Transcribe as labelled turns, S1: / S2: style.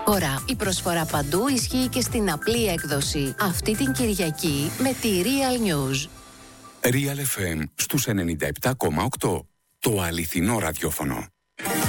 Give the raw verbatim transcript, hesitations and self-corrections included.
S1: Τώρα, η προσφορά παντού ισχύει και στην απλή έκδοση. Αυτή την Κυριακή με τη Real News.
S2: Real εφ εμ στους ενενήντα επτά κόμμα οκτώ. Το αληθινό ραδιόφωνο.